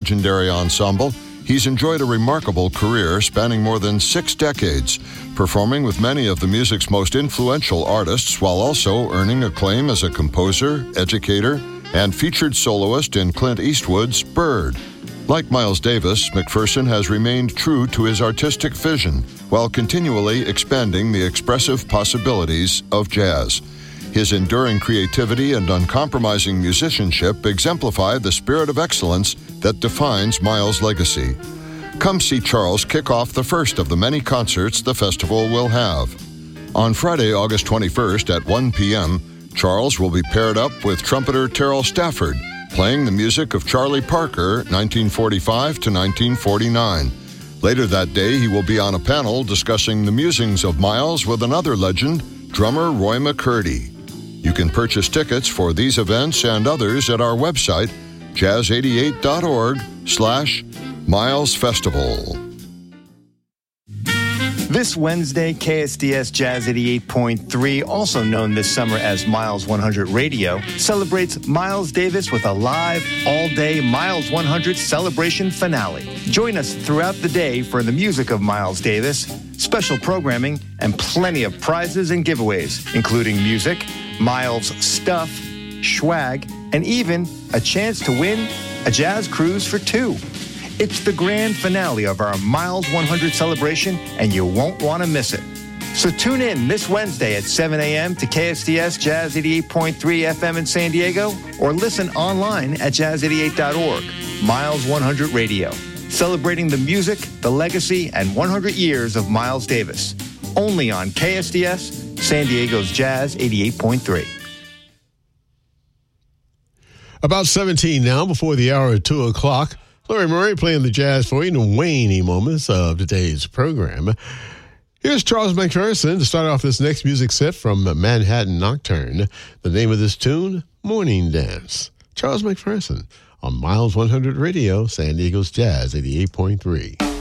legendary ensemble, he's enjoyed a remarkable career spanning more than 6 decades, performing with many of the music's most influential artists while also earning acclaim as a composer, educator, and featured soloist in Clint Eastwood's Bird. Like Miles Davis, McPherson has remained true to his artistic vision while continually expanding the expressive possibilities of jazz. His enduring creativity and uncompromising musicianship exemplify the spirit of excellence that defines Miles' legacy. Come see Charles kick off the first of the many concerts the festival will have. On Friday, August 21st at 1 p.m., Charles will be paired up with trumpeter Terrell Stafford, playing the music of Charlie Parker, 1945 to 1949. Later that day, he will be on a panel discussing the musings of Miles with another legend, drummer Roy McCurdy. You can purchase tickets for these events and others at our website, jazz88.org/Miles Festival. This Wednesday, KSDS Jazz 88.3, also known this summer as Miles 100 Radio, celebrates Miles Davis with a live, all-day Miles 100 celebration finale. Join us throughout the day for the music of Miles Davis, special programming, and plenty of prizes and giveaways, including music, Miles stuff, swag, and even a chance to win a jazz cruise for 2. It's the grand finale of our Miles 100 celebration, and you won't want to miss it. So tune in this Wednesday at 7 a.m. to KSDS Jazz 88.3 FM in San Diego, or listen online at jazz88.org. Miles 100 Radio, celebrating the music, the legacy, and 100 years of Miles Davis. Only on KSDS, San Diego's Jazz 88.3. About 17 now, before the hour of 2 o'clock. Larry Murray playing the jazz for you in the waning moments of today's program. Here's Charles McPherson to start off this next music set from Manhattan Nocturne. The name of this tune, Morning Dance. Charles McPherson on Miles 100 Radio, San Diego's Jazz 88.3.